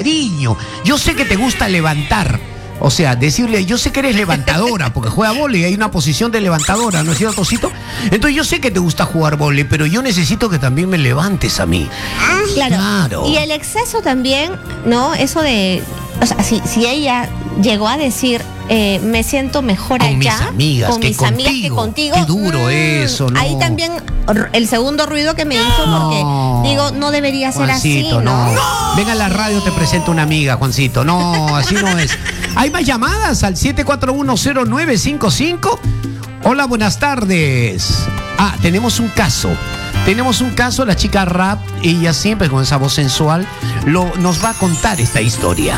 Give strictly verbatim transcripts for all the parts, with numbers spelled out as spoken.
cariño. Yo sé que te gusta levantar. O sea, decirle, yo sé que eres levantadora, porque juega vóley, hay una posición de levantadora, ¿no es cierto, Cito? Entonces yo sé que te gusta jugar vóley, pero yo necesito que también me levantes a mí. Ah, claro. Claro. Y el exceso también, ¿no? Eso de, o sea, si, si ella llegó a decir, eh, me siento mejor con allá, mis amigas, con que mis contigo. amigas que contigo. Qué duro eso, ¿no? Ahí también el segundo ruido que me hizo, No. porque digo, no debería ser Juancito, así, ¿no? no. Venga a la radio, te presento una amiga, Juancito. No, así no es. Hay más llamadas al siete cuatro uno cero nueve cinco cinco. Hola, buenas tardes. Ah, tenemos un caso. Tenemos un caso, la chica rap, ella siempre con esa voz sensual, lo, nos va a contar esta historia.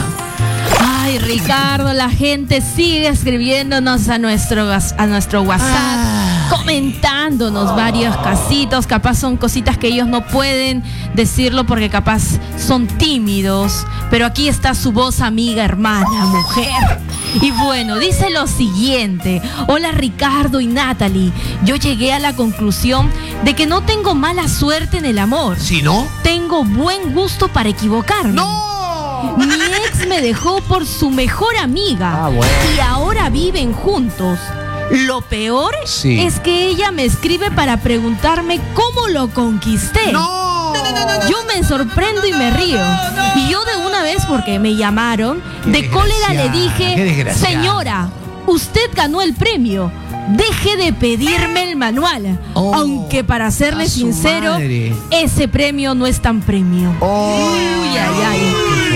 Ay, Ricardo, la gente sigue escribiéndonos a nuestro, a nuestro WhatsApp, Ah. comentándonos varios casitos. Capaz son cositas que ellos no pueden decirlo porque capaz son tímidos. Pero aquí está su voz amiga, hermana, mujer. Y bueno, dice lo siguiente. Hola, Ricardo y Natalie. Yo llegué a la conclusión de que no tengo mala suerte en el amor. ¿Sí, no? Tengo buen gusto para equivocarme. ¡No! Mi ex me dejó por su mejor amiga. Ah, bueno. Y ahora viven juntos. Lo peor Sí. es que ella me escribe para preguntarme cómo lo conquisté. ¡No! Yo me sorprendo y me río. Y yo de una vez, porque me llamaron, Qué de cólera le desgraciada, qué dije, desgraciada. señora, usted ganó el premio. Deje de pedirme el manual. Oh, Aunque para serle a su sincero, madre. ese premio no es tan premio. Oh. Uy, ay, ay.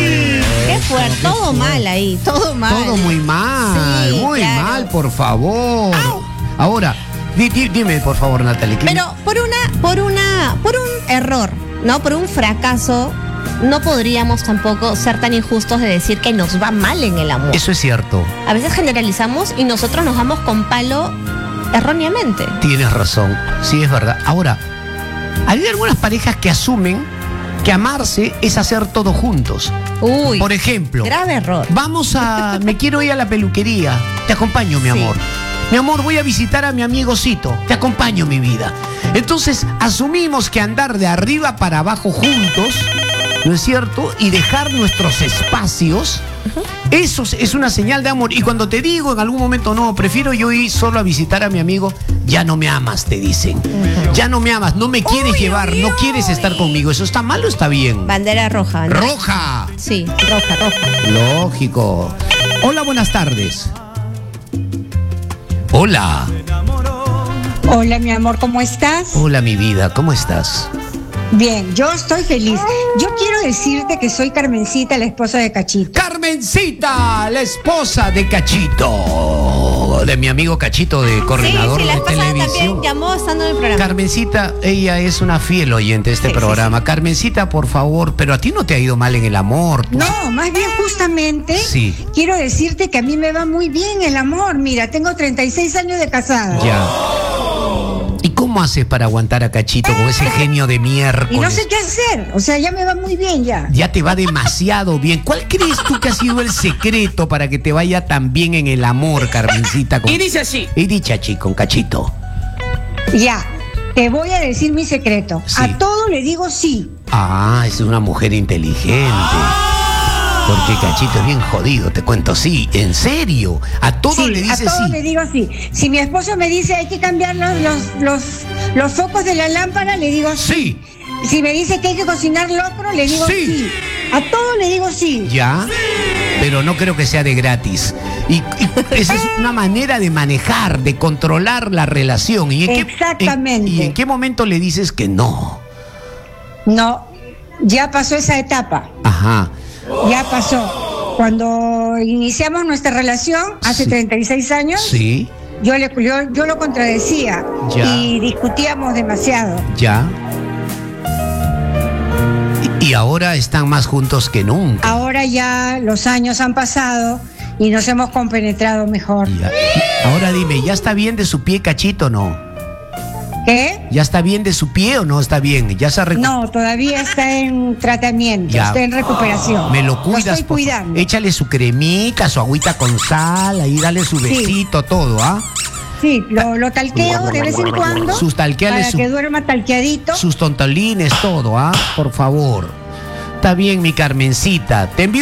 Qué fuerte, todo mal ahí, todo mal. Todo muy mal, Sí, muy claro. mal, por favor. Ahora, di- di- dime, por favor, Natalie. ¿qué- Pero por una, por una, por un error, ¿no? Por un fracaso, no podríamos tampoco ser tan injustos de decir que nos va mal en el amor. Eso es cierto. A veces generalizamos y nosotros nos damos con palo erróneamente. Tienes razón, sí es verdad. Ahora, hay algunas parejas que asumen que amarse es hacer todo juntos. Uy, Por ejemplo, grave error. vamos a, me quiero ir a la peluquería. Te acompaño, mi Sí. amor. Mi amor, voy a visitar a mi amigo Cito. Te acompaño, mi vida. Entonces, asumimos que andar de arriba para abajo juntos, ¿no es cierto? Y dejar nuestros espacios, eso es una señal de amor. Y cuando te digo en algún momento, no, prefiero yo ir solo a visitar a mi amigo, ya no me amas, te dicen. Ya no me amas, no me quieres Uy, llevar, uy, no uy. quieres estar conmigo. ¿Eso está mal o está bien? Bandera roja, ¿no? ¡Roja! Sí, roja, roja. Lógico. Hola, buenas tardes. Hola. Hola, mi amor, ¿cómo estás? Hola, mi vida, ¿cómo estás? Bien, yo estoy feliz. Yo quiero decirte que soy Carmencita, la esposa de Cachito. Carmencita, la esposa de Cachito, de mi amigo Cachito, de coordinador sí, sí, la de esposa televisión. también llamó estando en el programa. Carmencita, ella es una fiel oyente de este Sí, sí, programa. Carmencita, por favor, pero a ti no te ha ido mal en el amor. tú- No, más bien justamente Sí. quiero decirte que a mí me va muy bien el amor. Mira, tengo treinta y seis años de casada. Ya. ¿Y cómo haces para aguantar a Cachito con ese genio de Y miércoles? no sé qué hacer. O sea, ya me va muy bien ya. Ya te va demasiado bien. ¿Cuál crees tú que ha sido el secreto para que te vaya tan bien en el amor, Carmencita? Con... Y dice así. Y dicha, chico, con Cachito. Ya, te voy a decir mi secreto. Sí. A todo le digo sí. Ah, es una mujer inteligente. Porque Cachito es bien jodido, te cuento. Sí, en serio. A todo Sí, le a dice todo sí. le digo sí. Si mi esposo me dice hay que cambiar los, los, los, los focos de la lámpara, le digo sí. Sí. Si me dice que hay que cocinar locro, le digo Sí. sí. A todo le digo sí. ¿Ya? Pero no creo que sea de gratis. Y, y esa es una manera de manejar, de controlar la relación. ¿Y en qué- Exactamente. en- ¿Y en qué momento le dices que no? No, ya pasó esa etapa. Ajá. Ya pasó. Cuando iniciamos nuestra relación, hace Sí. treinta y seis años, Sí, yo, le, yo, yo lo contradecía Ya. y discutíamos demasiado. ya. Y, y ahora están más juntos que nunca. Ahora ya los años han pasado y nos hemos compenetrado mejor. Ya. Ahora dime, ¿ya está bien de su pie, Cachito, o no? ¿Qué? ¿Ya está bien de su pie o no está bien? ¿Ya se ha recu- No, todavía está en tratamiento, Ya. está en recuperación. Me lo cuidas, estoy por favor. cuidando. Échale su cremita, su agüita con sal, ahí dale su Sí. besito, todo, ¿ah? Sí, lo, lo talqueo de vez en cuando Sus talqueales, para su- que duerma talqueadito. Sus tontolines, todo, ¿ah? Por favor. Está bien, mi Carmencita. Te envío